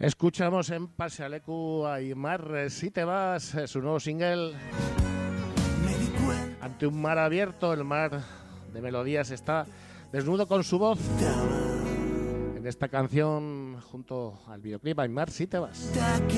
Escuchamos en Pasealecu a Aimar, Si te vas, su nuevo single. Ante un mar abierto, el mar de melodías está desnudo con su voz. En esta canción, junto al videoclip Aimar, Si te vas.